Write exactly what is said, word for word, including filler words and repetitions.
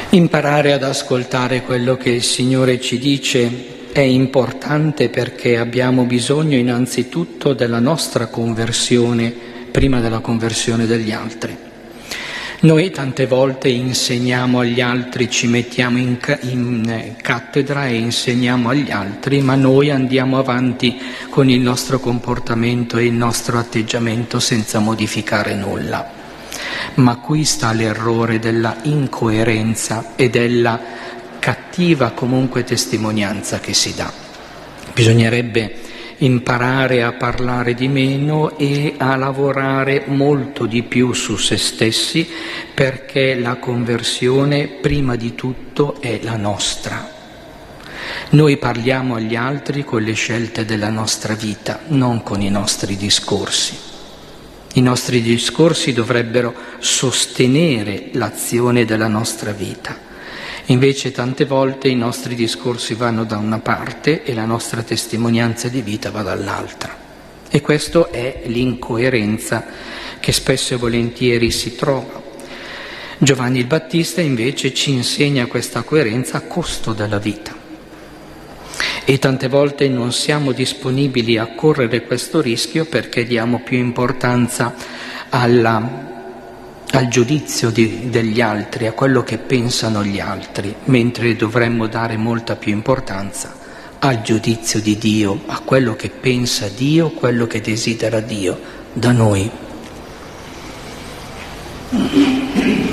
Imparare ad ascoltare quello che il Signore ci dice è importante perché abbiamo bisogno innanzitutto della nostra conversione prima della conversione degli altri. Noi tante volte insegniamo agli altri, ci mettiamo in, ca- in cattedra e insegniamo agli altri, ma noi andiamo avanti con il nostro comportamento e il nostro atteggiamento senza modificare nulla. Ma qui sta l'errore della incoerenza e della cattiva comunque testimonianza che si dà. Bisognerebbe imparare a parlare di meno e a lavorare molto di più su se stessi, perché la conversione prima di tutto è la nostra. Noi parliamo agli altri con le scelte della nostra vita, non con i nostri discorsi. I nostri discorsi dovrebbero sostenere l'azione della nostra vita. Invece tante volte i nostri discorsi vanno da una parte e la nostra testimonianza di vita va dall'altra. E questa è l'incoerenza che spesso e volentieri si trova. Giovanni il Battista invece ci insegna questa coerenza a costo della vita. E tante volte non siamo disponibili a correre questo rischio perché diamo più importanza alla, al giudizio di, degli altri, a quello che pensano gli altri, mentre dovremmo dare molta più importanza al giudizio di Dio, a quello che pensa Dio, quello che desidera Dio da noi.